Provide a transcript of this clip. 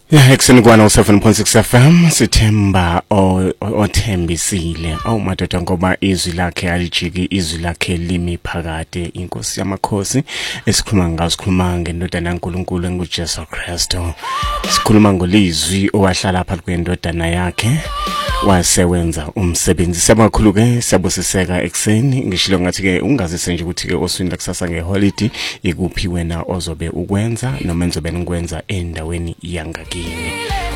Ekseni kwana 7.6 FM sithemba othembisile madoda ngoba izwi lakhe alijiki izwi lakhe limi phakade inkosi yamakhosi esikhuluma ngazo sikhuluma ngendodana kaNkulunkulu enguJesu Kristu sikhuluma ngolizwi owahlala phakathi kwendodana yakhe wasewenza umsebenzi samakhulu ke siyabusiseka ekseni ngishilo ngathi ke ungazise nje ukuthi ke oswini kusasa ngeholiday ikuphi wena ozobe ukwenza noma enzobe ngikwenza endaweni yangakini